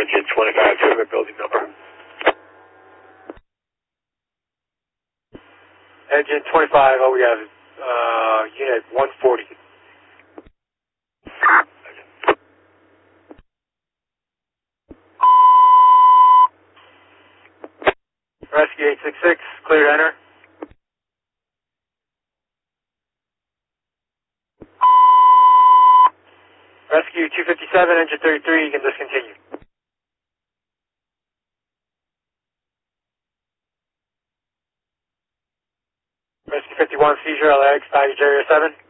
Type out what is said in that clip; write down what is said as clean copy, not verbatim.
Engine 25, do you have a building number? Engine 25, we have unit 140. Rescue 866, clear to enter. Rescue 257, engine 33, you can discontinue. Rescue 51, seizure, LAX, baggage area 7.